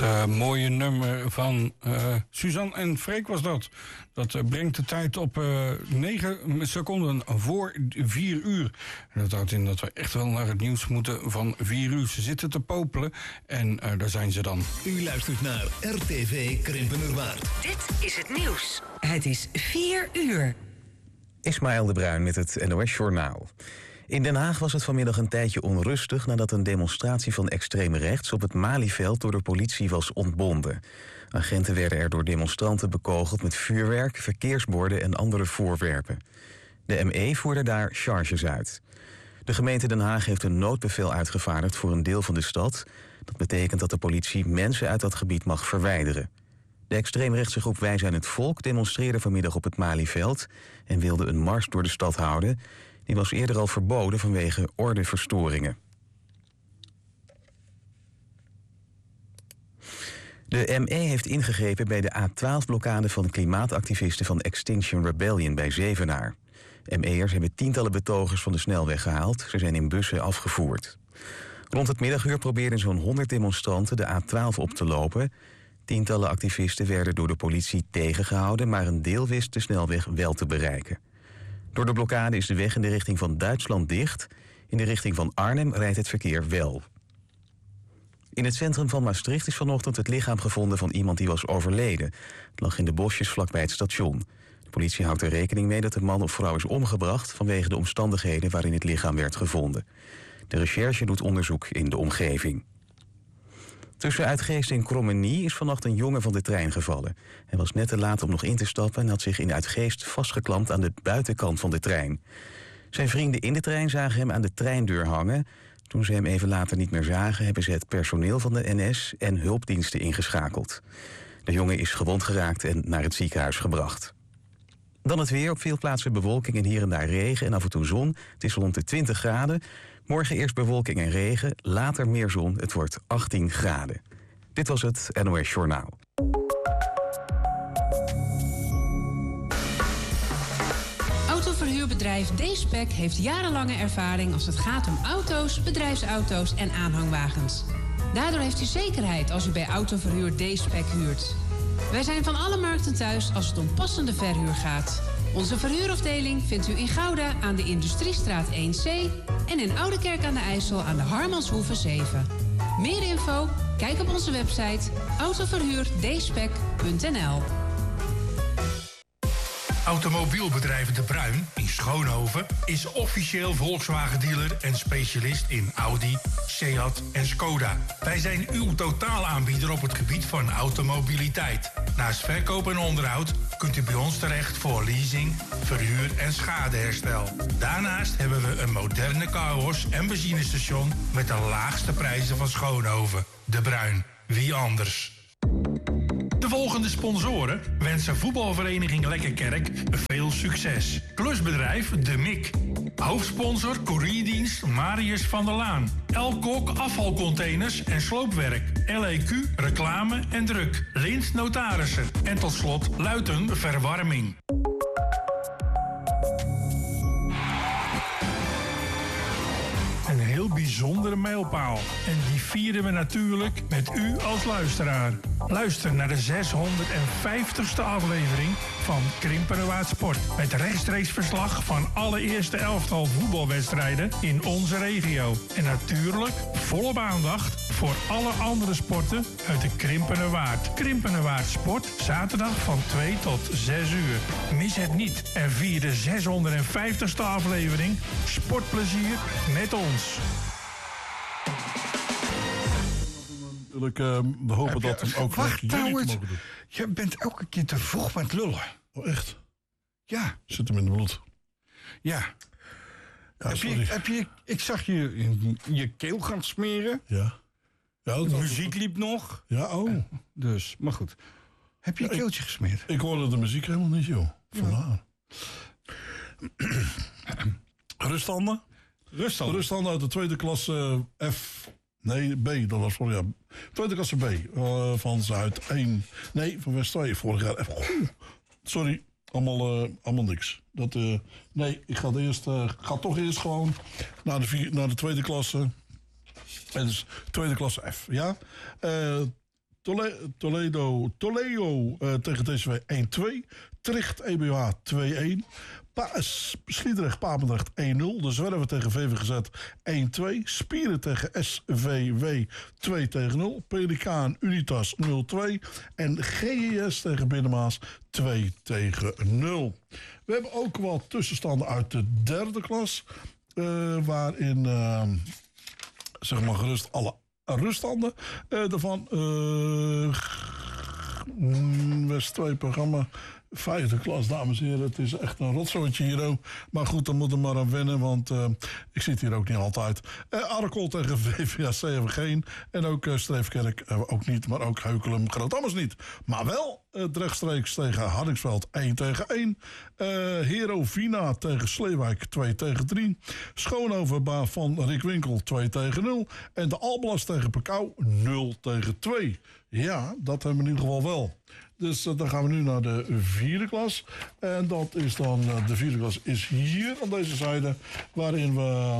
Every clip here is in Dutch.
mooie nummer van Suzanne en Freek was dat. Dat brengt de tijd op 9 seconden voor 4 uur. En dat houdt in dat we echt wel naar het nieuws moeten van 4 uur. Ze zitten te popelen en daar zijn ze dan. U luistert naar RTV Krimpenerwaard. Dit is het nieuws. Het is 4 uur. Ismaël de Bruin met het NOS Journaal. In Den Haag was het vanmiddag een tijdje onrustig nadat een demonstratie van extreem rechts op het Malieveld door de politie was ontbonden. Agenten werden er door demonstranten bekogeld met vuurwerk, verkeersborden en andere voorwerpen. De ME voerde daar charges uit. De gemeente Den Haag heeft een noodbevel uitgevaardigd voor een deel van de stad. Dat betekent dat de politie mensen uit dat gebied mag verwijderen. De extreemrechtse groep Wij zijn het Volk demonstreerde vanmiddag op het Malieveld en wilde een mars door de stad houden. Die was eerder al verboden vanwege ordeverstoringen. De ME heeft ingegrepen bij de A12-blokkade van klimaatactivisten van Extinction Rebellion bij Zevenaar. ME'ers hebben tientallen betogers van de snelweg gehaald. Ze zijn in bussen afgevoerd. Rond het middaguur probeerden zo'n 100 demonstranten de A12 op te lopen. Tientallen activisten werden door de politie tegengehouden, maar een deel wist de snelweg wel te bereiken. Door de blokkade is de weg in de richting van Duitsland dicht. In de richting van Arnhem rijdt het verkeer wel. In het centrum van Maastricht is vanochtend het lichaam gevonden van iemand die was overleden. Het lag in de bosjes vlakbij het station. De politie houdt er rekening mee dat de man of vrouw is omgebracht vanwege de omstandigheden waarin het lichaam werd gevonden. De recherche doet onderzoek in de omgeving. Tussen Uitgeest en Krommenie is vannacht een jongen van de trein gevallen. Hij was net te laat om nog in te stappen en had zich in Uitgeest vastgeklampt aan de buitenkant van de trein. Zijn vrienden in de trein zagen hem aan de treindeur hangen. Toen ze hem even later niet meer zagen, hebben ze het personeel van de NS en hulpdiensten ingeschakeld. De jongen is gewond geraakt en naar het ziekenhuis gebracht. Dan het weer, op veel plaatsen bewolking en hier en daar regen en af en toe zon. Het is rond de 20 graden. Morgen eerst bewolking en regen, later meer zon. Het wordt 18 graden. Dit was het NOS Journaal. Autoverhuurbedrijf D-Spec heeft jarenlange ervaring als het gaat om auto's, bedrijfsauto's en aanhangwagens. Daardoor heeft u zekerheid als u bij Autoverhuur D-Spec huurt. Wij zijn van alle markten thuis als het om passende verhuur gaat. Onze verhuurafdeling vindt u in Gouda aan de Industriestraat 1C... en in Oudekerk aan de IJssel aan de Harmanshoeve 7. Meer info? Kijk op onze website autoverhuurd-spec.nl. Automobielbedrijf De Bruin in Schoonhoven is officieel Volkswagen-dealer en specialist in Audi, Seat en Skoda. Wij zijn uw totaalaanbieder op het gebied van automobiliteit. Naast verkoop en onderhoud kunt u bij ons terecht voor leasing, verhuur en schadeherstel. Daarnaast hebben we een moderne carwash en benzinestation met de laagste prijzen van Schoonhoven. De Bruin, wie anders? De volgende sponsoren wensen voetbalvereniging Lekkerkerk veel succes. Klusbedrijf De Mik. Hoofdsponsor courierdienst Marius van der Laan. Elkok afvalcontainers en sloopwerk. LEQ reclame en druk. Lint Notarissen. En tot slot Luiten Verwarming. Een heel bijzondere mijlpaal. En die vieren we natuurlijk met u als luisteraar. Luister naar de 650ste aflevering van Krimpenerwaard Sport. Met rechtstreeks verslag van alle eerste elftal voetbalwedstrijden in onze regio. En natuurlijk volop aandacht voor alle andere sporten uit de Krimpenerwaard. Krimpenerwaard Sport, zaterdag van 2 tot 6 uur. Mis het niet en vier de 650ste aflevering Sportplezier met ons. We hopen dat we ook wacht, jullie trouwens, mogen doen. je bent elke keer te vroeg met lullen. Oh, echt? Ja. Zit hem in de bloed. Ja. Sorry. Ik zag je keel gaan smeren. Ja. De muziek liep nog. Ja, Dus, maar goed. Heb je keeltje gesmeerd? Ik hoorde de muziek helemaal niet, joh. Vandaar. Ruststanden? Ruststanden uit de tweede klasse F... Nee, B, dat was vorig jaar. Tweede klasse B van Zuid 1. Nee, van West 2 vorig jaar. Sorry, allemaal niks. Nee, ik ga toch eerst gewoon naar de tweede klasse. Het is tweede klasse F, ja. Toledo tegen TCW 1-2. Tricht EBH 2-1. Sliedrecht Papendrecht 1-0. De Zwerver tegen VVGZ 1-2. Spieren tegen SVW 2-0. Pelikaan Unitas 0-2. En GES tegen Binnenmaas 2-0. We hebben ook wat tussenstanden uit de derde klas. Waarin zeg maar gerust alle ruststanden ervan. West 2 programma. Vijfde klas, dames en heren. Het is echt een rotzooitje hier. Maar goed, dan moet er maar aan wennen, want ik zit hier ook niet altijd. Arkel tegen VVAC hebben we geen. En ook Streefkerk ook niet, maar ook Heukelum Groot-Ammers niet. Maar wel rechtstreeks tegen Hardingsveld 1-1. Herovina tegen Sleewijk 2-3. Schoonover van Rick Winkel 2-0. En de Alblas tegen Pekau 0-2. Ja, dat hebben we in ieder geval wel. Dus dan gaan we nu naar de vierde klas. En dat is dan, de vierde klas is hier aan deze zijde. Waarin we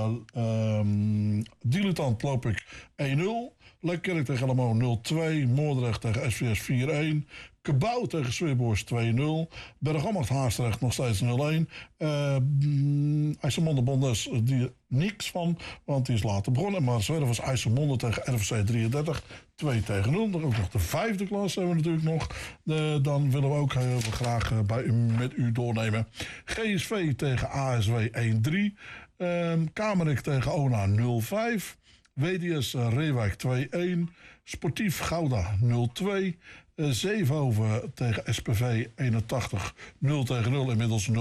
Dilettant loop ik 1-0. Lekkerk tegen Helmo 0-2. Moordrecht tegen SVS 4-1. Cabau tegen Sweerboers 2-0. Bergammacht Haastrecht nog steeds 0-1. IJsselmonde Bondes die niks van, want die is later begonnen. Maar Zwervers IJsselmonde tegen RVC 33 2-0. Dan ook nog de vijfde klas hebben we natuurlijk nog. Dan willen we ook heel graag met u doornemen. GSV tegen ASW 1-3. Kamerik tegen ONA 0-5. WDS Reewijk 2-1. Sportief Gouda 0-2. Zevenhoven tegen SPV 81 0-0, inmiddels 0-2.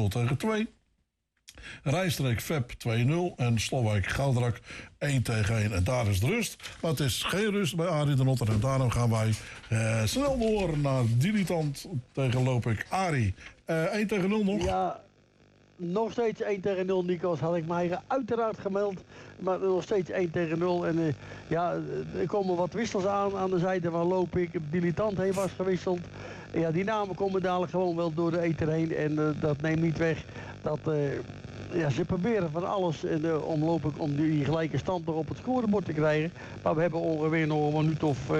Rijnstreek Vep 2-0 en Slowijk Goudrak 1-1. En daar is de rust. Maar het is geen rust bij Arie de Notter. En daarom gaan wij snel door naar Dilettant tegen Lopik. Arie, 1-0 nog? Ja, nog steeds 1-0, Nico's. Had ik mij uiteraard gemeld. Maar nog steeds 1-0. En er komen wat wissels aan de zijde van Lopik. Dilettant heeft was gewisseld. Ja, die namen komen dadelijk gewoon wel door de ether heen. En dat neemt niet weg dat ze proberen van alles om die gelijke stand nog op het scorebord te krijgen. Maar we hebben ongeveer nog een minuut of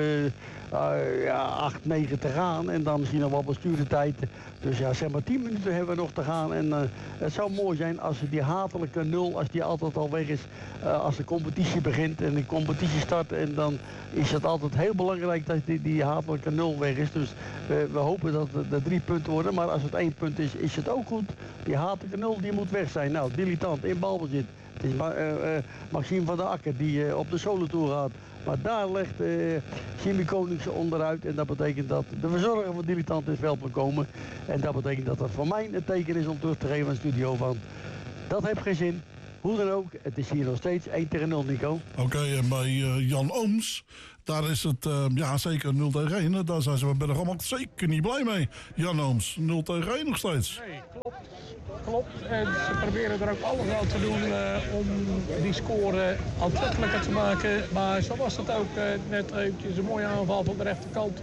8, 9 te gaan. En dan misschien nog wel bestuurdertijd. Dus ja, zeg maar 10 minuten hebben we nog te gaan. En het zou mooi zijn als die hatelijke 0, als die altijd al weg is. Als de competitie begint en de competitie start. En dan is het altijd heel belangrijk dat die hatelijke 0 weg is. Dus we hopen dat het 3 punten worden. Maar als het 1 punt is, is het ook goed. Die hatelijke 0 die moet weg zijn. Nou, Dilettant in balbezit. Het is Maxime van der Akker die op de solo-tour gaat. Maar daar legt Jimmy Koningse onderuit. En dat betekent dat de verzorger van Dilettant in het veld moet komen. En dat betekent dat het voor mij een teken is om terug te geven aan de studio van... Dat heeft geen zin. Hoe dan ook, het is hier nog steeds 1-0, Nico. Oké, en bij Jan Ooms, daar is het zeker 0-1. Daar zijn ze bij Bergammacht zeker niet blij mee. Jan Ooms, 0-1 nog steeds. Nee, klopt. En ze proberen er ook alles aan te doen om die score aantrekkelijker te maken. Maar zo was het ook net eventjes een mooie aanval van de rechterkant.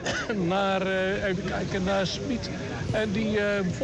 Even kijken naar Smit. En die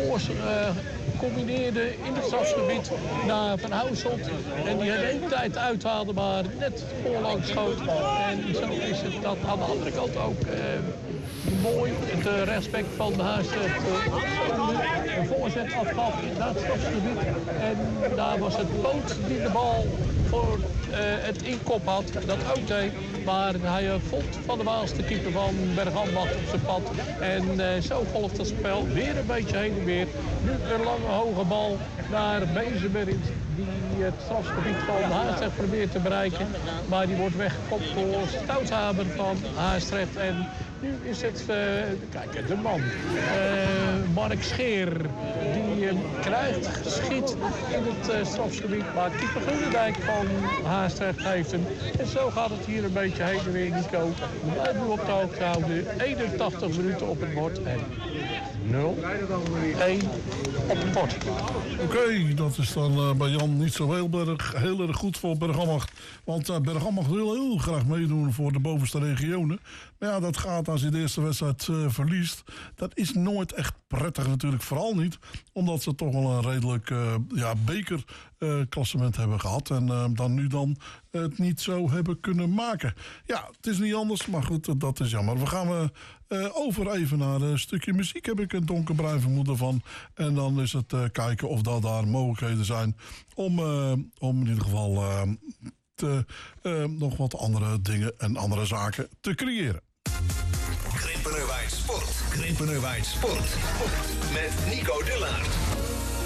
combineerde in het strafgebied naar Van Houselt. En die de hele tijd uithaalde, maar net voorlangs schoot. En zo is het dat aan de andere kant ook mooi. Het respect van de Haastrecht een voorzet afgaf naar het strafgebied. En daar was het Poot die de bal voor het inkop had. Dat ook deed. Maar hij vond Van der Waals, de keeper van Bergammacht, op zijn pad. En zo golft het spel weer een beetje heen en weer. Nu een lange hoge bal naar Bezemerit, die het strafgebied van Haastrecht probeert te bereiken. Maar die wordt weggekopt door Stoutshaber van Haastrecht. En nu is het, kijk, de man, Mark Scheer, die krijgt, schiet in het strafgebied. Maar keeper Groenendijk van Haastrecht heeft hem. En zo gaat het hier een beetje heen en weer, Nico. We blijven nu op de hoogte houden. 81 minuten op het bord. En op het bord. Oké, dat is dan bij Jan niet zo heel erg goed voor Bergammacht. Want Bergammacht wil heel graag meedoen voor de bovenste regionen. Maar ja, dat gaat als je de eerste wedstrijd verliest. Dat is nooit echt prettig natuurlijk. Vooral niet, omdat ze toch wel een redelijk bekerklassement hebben gehad. En dan het niet zo hebben kunnen maken. Ja, het is niet anders, maar goed, dat is jammer. We gaan over even naar een stukje muziek, heb ik een donkerbruin vermoeden van. En dan is het kijken of dat daar mogelijkheden zijn om in ieder geval nog wat andere dingen en andere zaken te creëren. Krimpenerwaard Sport. Krimpenerwaard Sport. Met Nico Dullaert.